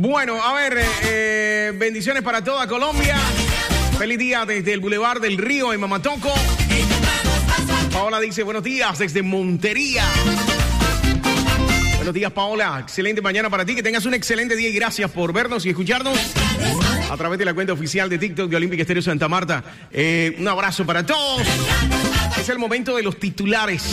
Bueno, a ver, bendiciones para toda Colombia. Feliz día desde el Boulevard del Río en Mamatoco. Paola dice, buenos días desde Montería. Buenos días, Paola. Excelente mañana para ti. Que tengas un excelente día y gracias por vernos y escucharnos a través de la cuenta oficial de TikTok de Olímpica Estéreo Santa Marta. Un abrazo para todos. Es el momento de los titulares.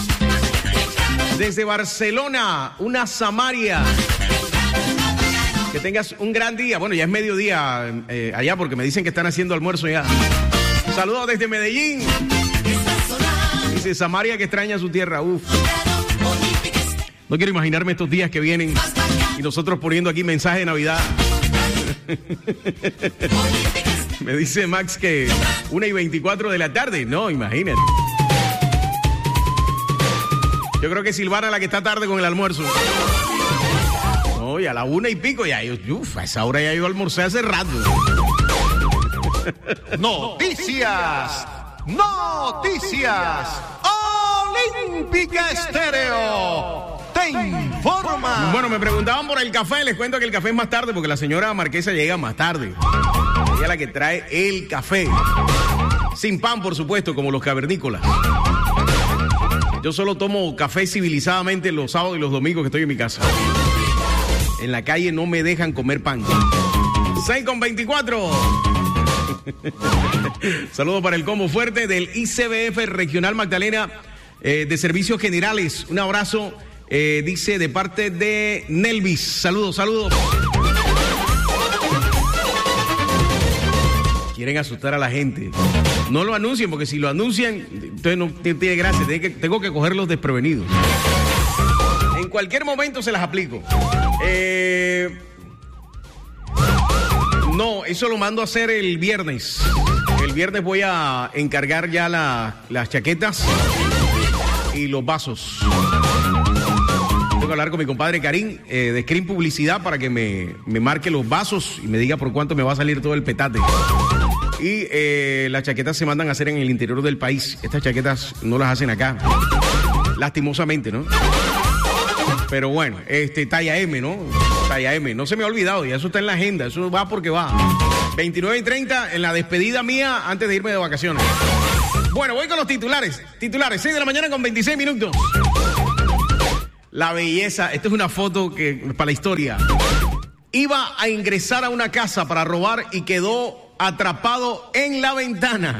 Desde Barcelona, una Samaria. Que tengas un gran día. Bueno, ya es mediodía allá porque me dicen que están haciendo almuerzo ya. Saludos desde Medellín. Dice Samaria que extraña su tierra. Uf. No quiero imaginarme estos días que vienen y nosotros poniendo aquí mensaje de Navidad. Me dice Max que 1:24 de la tarde. No, imagínate. Yo creo que Silvana la que está tarde con el almuerzo. No, y a la 1 y pico ya. Uf, a esa hora ya yo almorcé hace rato. Noticias. Olímpica Estéreo te informa. Bueno, me preguntaban por el café. Les cuento que el café es más tarde porque la señora Marquesa llega más tarde. Ella es la que trae el café. Sin pan, por supuesto, como los cavernícolas. Yo solo tomo café civilizadamente los sábados y los domingos que estoy en mi casa. En la calle no me dejan comer pan. 6:24. Saludos para el combo fuerte del ICBF Regional Magdalena de Servicios Generales. Un abrazo, dice, de parte de Nelvis. Saludos. Quieren asustar a la gente. No lo anuncien, porque si lo anuncian, entonces no tiene gracia. Tengo que cogerlos desprevenidos. En cualquier momento se las aplico. No, eso lo mando a hacer el viernes. El viernes voy a encargar ya las chaquetas y los vasos. Tengo que hablar con mi compadre Karim de Screen Publicidad para que me marque los vasos y me diga por cuánto me va a salir todo el petate. Y las chaquetas se mandan a hacer en el interior del país. Estas chaquetas no las hacen acá. Lastimosamente, ¿no? Pero bueno, talla M, ¿no? Talla M. No se me ha olvidado, ya eso está en la agenda. Eso va porque va. 29:30 en la despedida mía antes de irme de vacaciones. Bueno, voy con los titulares. 6 de la mañana con 26 minutos. La belleza. Esta es una foto que para la historia. Iba a ingresar a una casa para robar y quedó atrapado en la ventana.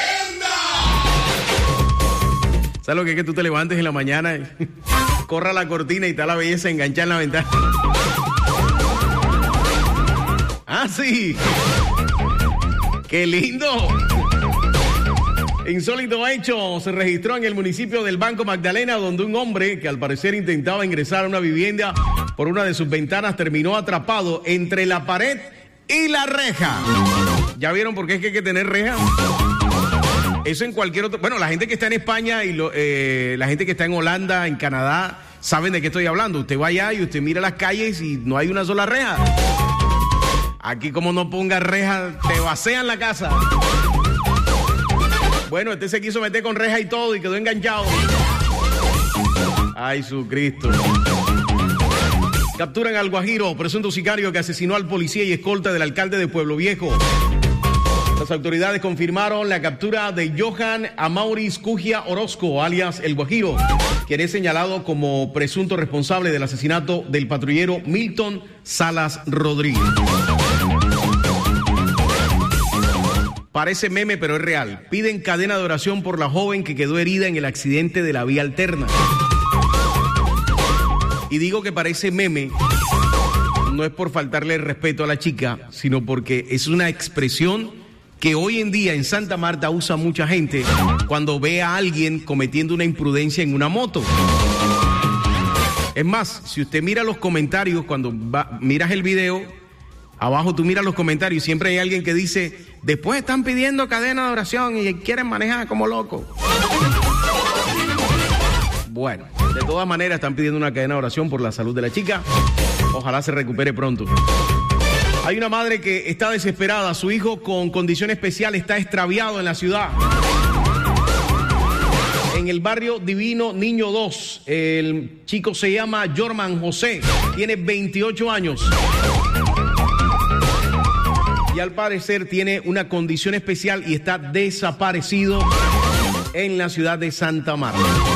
¿Sabes lo que es que tú te levantes en la mañana, corra la cortina y está la belleza enganchada en la ventana? ¡Ah, sí! ¡Qué lindo! Insólito hecho se registró en el municipio del Banco Magdalena, donde un hombre que al parecer intentaba ingresar a una vivienda por una de sus ventanas terminó atrapado entre la pared y la reja. ¿Ya vieron por qué es que hay que tener reja? Eso en cualquier otro... Bueno, la gente que está en España y la gente que está en Holanda, en Canadá, saben de qué estoy hablando. Usted va allá y usted mira las calles y no hay una sola reja. Aquí como no ponga reja, te vacían la casa. Bueno, se quiso meter con reja y todo y quedó enganchado. Ay, su Cristo. Capturan al Guajiro, presunto sicario que asesinó al policía y escolta del alcalde de Pueblo Viejo. Las autoridades confirmaron la captura de Johan Amauris Cugia Orozco, alias El Guajiro, quien es señalado como presunto responsable del asesinato del patrullero Milton Salas Rodríguez. Parece meme, pero es real. Piden cadena de oración por la joven que quedó herida en el accidente de la vía alterna. Y digo que parece meme, no es por faltarle el respeto a la chica, sino porque es una expresión que hoy en día en Santa Marta usa mucha gente cuando ve a alguien cometiendo una imprudencia en una moto. Es más, si usted mira los comentarios, cuando miras el video, abajo tú miras los comentarios y siempre hay alguien que dice, después están pidiendo cadena de oración y quieren manejar como locos. Bueno, de todas maneras están pidiendo una cadena de oración por la salud de la chica. Ojalá se recupere pronto. Hay una madre que está desesperada. Su hijo con condición especial está extraviado en la ciudad. En el barrio Divino Niño 2. El chico se llama Jorman José. Tiene 28 años. y al parecer tiene una condición especial y está desaparecido en la ciudad de Santa Marta.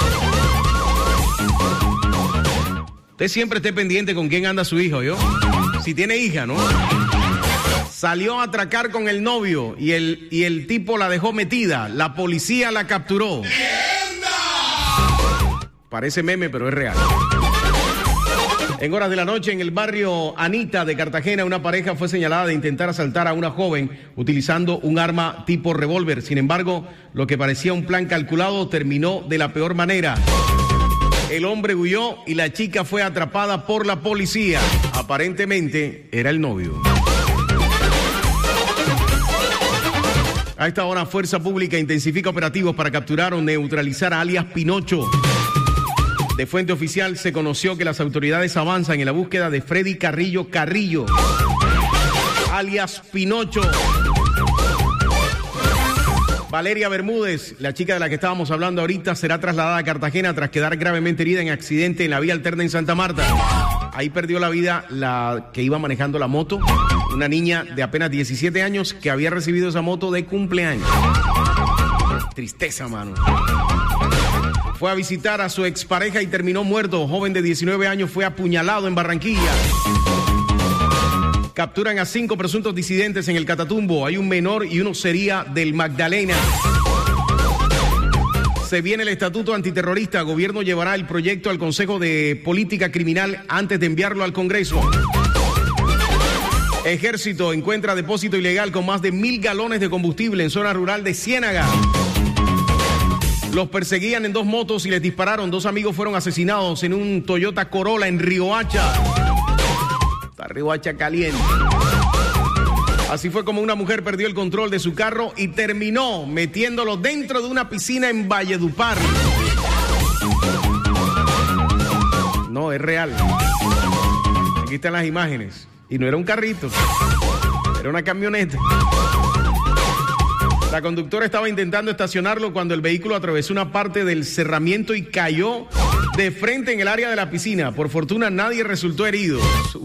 Usted siempre esté pendiente con quién anda su hijo, ¿yo? Si tiene hija, ¿no? Salió a atracar con el novio y el tipo la dejó metida. La policía la capturó. Parece meme, pero es real. En horas de la noche, en el barrio Anita de Cartagena, una pareja fue señalada de intentar asaltar a una joven utilizando un arma tipo revólver. Sin embargo, lo que parecía un plan calculado terminó de la peor manera. El hombre huyó y la chica fue atrapada por la policía. Aparentemente era el novio. A esta hora, Fuerza Pública intensifica operativos para capturar o neutralizar a alias Pinocho. De fuente oficial se conoció que las autoridades avanzan en la búsqueda de Freddy Carrillo, alias Pinocho. Valeria Bermúdez, la chica de la que estábamos hablando ahorita, será trasladada a Cartagena tras quedar gravemente herida en accidente en la vía alterna en Santa Marta. Ahí perdió la vida la que iba manejando la moto, una niña de apenas 17 años que había recibido esa moto de cumpleaños. Tristeza, mano. Fue a visitar a su expareja y terminó muerto. Joven de 19 años fue apuñalado en Barranquilla. Capturan a 5 presuntos disidentes en el Catatumbo. Hay un menor y uno sería del Magdalena. Se viene el estatuto antiterrorista. El gobierno llevará el proyecto al Consejo de Política Criminal antes de enviarlo al Congreso. Ejército encuentra depósito ilegal con más de 1.000 galones de combustible en zona rural de Ciénaga. Los perseguían en 2 motos y les dispararon. 2 amigos fueron asesinados en un Toyota Corolla en Riohacha. Está Riohacha caliente. Así fue como una mujer perdió el control de su carro y terminó metiéndolo dentro de una piscina en Valledupar. No, es real. Aquí están las imágenes. Y no era un carrito, era una camioneta. La conductora estaba intentando estacionarlo cuando el vehículo atravesó una parte del cerramiento y cayó de frente en el área de la piscina. Por fortuna nadie resultó herido.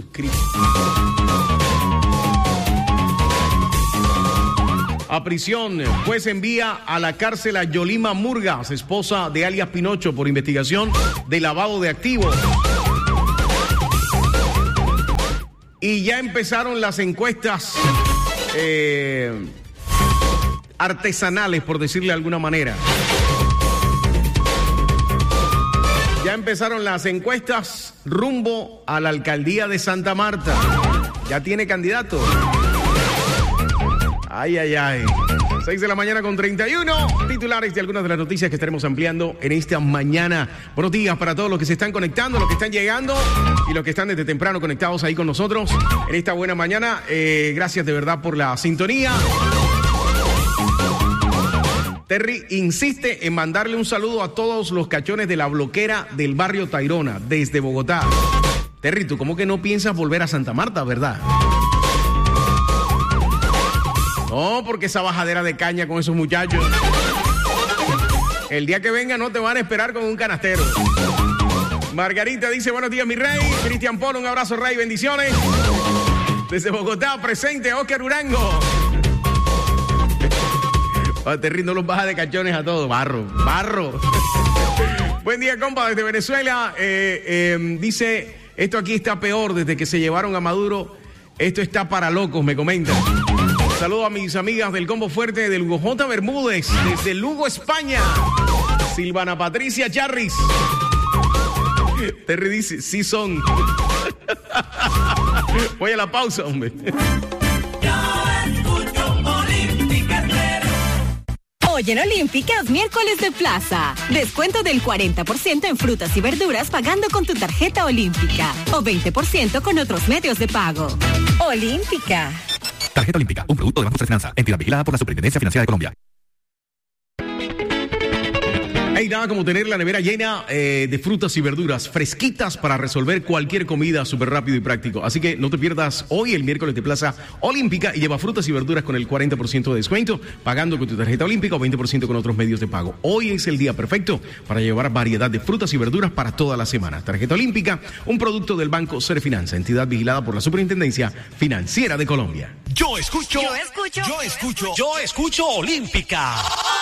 A prisión, juez envía a la cárcel a Yolima Murgas, esposa de alias Pinocho, por investigación de lavado de activos. Y ya empezaron las encuestas artesanales, por decirle de alguna manera. Ya empezaron las encuestas rumbo a la alcaldía de Santa Marta. Ya tiene candidato. Ay, ay, ay. 6 de la mañana con 31. Titulares de algunas de las noticias que estaremos ampliando en esta mañana. Buenos días para todos los que se están conectando, los que están llegando y los que están desde temprano conectados ahí con nosotros en esta buena mañana. Gracias de verdad por la sintonía. Terry insiste en mandarle un saludo a todos los cachones de la bloquera del barrio Tayrona, desde Bogotá. Terry, tú como que no piensas volver a Santa Marta, ¿verdad? No, porque esa bajadera de caña con esos muchachos. El día que venga no te van a esperar con un canastero. Margarita dice, buenos días, mi rey. Cristian Polo, un abrazo, rey, bendiciones. Desde Bogotá, presente, Oscar Urango. Terry no los baja de cachones a todos. Barro. Buen día, compa, desde Venezuela. Dice, esto aquí está peor desde que se llevaron a Maduro. Esto está para locos, me comenta. Saludos a mis amigas del Combo Fuerte del Hugo J. Bermúdez, desde Lugo, España. Silvana Patricia Charris. Terry dice, sí son. Voy a la pausa, hombre. Hoy en Olímpica es miércoles de plaza. Descuento del 40% en frutas y verduras pagando con tu tarjeta Olímpica. O 20% con otros medios de pago. Olímpica. Tarjeta Olímpica, un producto de Banco de Finanza, entidad vigilada por la Superintendencia Financiera de Colombia. Hay nada como tener la nevera llena de frutas y verduras fresquitas para resolver cualquier comida súper rápido y práctico. Así que no te pierdas hoy el miércoles de Plaza Olímpica y lleva frutas y verduras con el 40% de descuento, pagando con tu tarjeta olímpica o 20% con otros medios de pago. Hoy es el día perfecto para llevar variedad de frutas y verduras para toda la semana. Tarjeta Olímpica, un producto del Banco Serfinanza, entidad vigilada por la Superintendencia Financiera de Colombia. Yo escucho Olímpica.